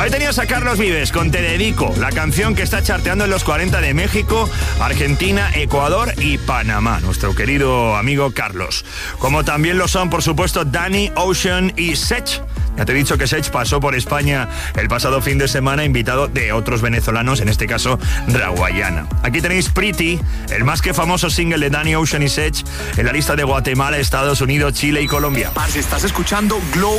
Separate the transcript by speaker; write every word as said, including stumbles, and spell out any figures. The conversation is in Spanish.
Speaker 1: Ahí tenías a Carlos Vives con Te Dedico, la canción que está charteando en los cuarenta de México, Argentina, Ecuador y Panamá, nuestro querido amigo Carlos. Como también lo son, por supuesto, Danny Ocean y Sech. Ya te he dicho que Sech pasó por España el pasado fin de semana, invitado de otros venezolanos, en este caso Raguayana. Aquí tenéis Pretty, el más que famoso single de Danny Ocean y Sech, en la lista de Guatemala, Estados Unidos, Chile y Colombia.
Speaker 2: Parce, estás escuchando Glow